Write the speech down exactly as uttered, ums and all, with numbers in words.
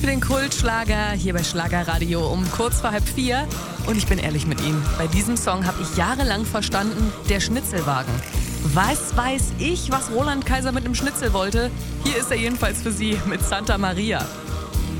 Für den Kultschlager hier bei Schlagerradio um kurz vor halb vier. Und ich bin ehrlich mit Ihnen, bei diesem Song habe ich jahrelang verstanden, der Schnitzelwagen. Was weiß ich, was Roland Kaiser mit einem Schnitzel wollte? Hier ist er jedenfalls für Sie mit Santa Maria.